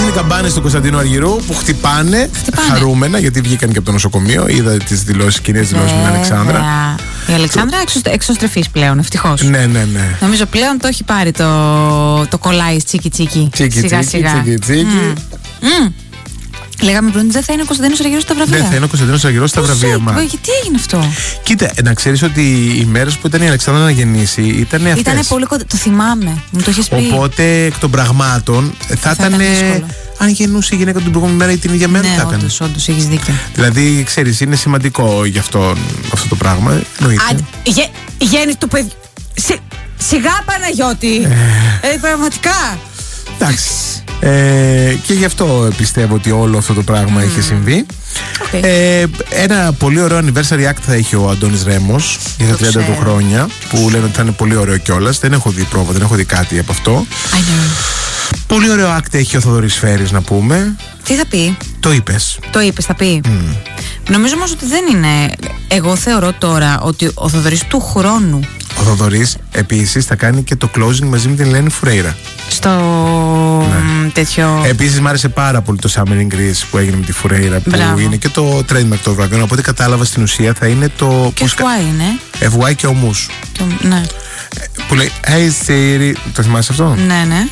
οι καμπάνες του Κωνσταντίνου Αργυρού που χτυπάνε χαρούμενα γιατί βγήκαν και από το νοσοκομείο. Είδα τις δηλώσεις, κοινές δηλώσεις με την Αλεξάνδρα. Η Αλεξάνδρα εξωστρεφής πλέον, ευτυχώς. Ναι. Νομίζω πλέον το έχει πάρει το κολλάει τσίκι. Σιγά. Λέγαμε πριν ότι δεν θα είναι ο Κωνσταντίνος Αργυρός στα βραβεία. Δεν θα είναι ο Κωνσταντίνος Αργυρός στα βραβεία μας. Γιατί έγινε αυτό? Κοίτα, να ξέρεις ότι οι μέρες που ήταν η Αλεξάνδρα να γεννήσει ήταν αυτές. Ήτανε πολύ κοντά. Το θυμάμαι. Μου το έχεις πει. Οπότε εκ των πραγμάτων θα ήταν. Αν γεννούσε η γυναίκα την προηγούμενη μέρα ή την ίδια μέρα, θα ήταν. Όντως, έχεις δίκιο. Δηλαδή, ξέρεις, είναι σημαντικό γι' αυτό το πράγμα. Γέννη του παιδιού. Σιγά, Παναγιώτη. Πραγματικά. Εντάξει. Και γι' αυτό πιστεύω ότι όλο αυτό το πράγμα είχε συμβεί. Ένα πολύ ωραίο anniversary act θα έχει ο Αντώνης Ρέμος για τα 30 του χρόνια, που λένε ότι θα είναι πολύ ωραίο κιόλας. Δεν έχω δει πρόβα, δεν έχω δει κάτι από αυτό. Πολύ ωραίο act έχει ο Θοδωρής Φέρης, να πούμε. Τι θα πει? Το είπες, θα πει. Νομίζω όμως ότι δεν είναι. Εγώ θεωρώ τώρα ότι ο Θοδωρής του χρόνου. Ο Θοδωρής επίσης θα κάνει και το closing μαζί με την Ελένη Φουρέιρα. Στο τέτοιο. Επίσης μ' άρεσε πάρα πολύ το Summer in Greece που έγινε με τη Φουρέιρα. Που είναι και το trademark των βραβείων. Οπότε κατάλαβα στην ουσία θα είναι το. Και FY είναι. FY και ομούς. Ναι. Που λέει Hey Siri. Το θυμάσαι αυτό? Ναι.